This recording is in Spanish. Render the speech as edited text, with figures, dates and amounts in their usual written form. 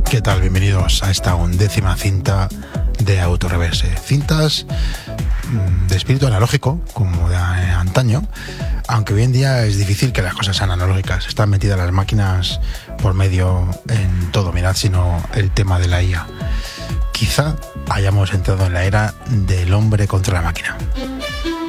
¿Qué tal? Bienvenidos a esta 11ª cinta de Autoreverse. Cintas de espíritu analógico, como de antaño, aunque hoy en día es difícil que las cosas sean analógicas. Están metidas las máquinas por medio en todo. Mirad, sino el tema de la IA. Quizá hayamos entrado en la era del hombre contra la máquina.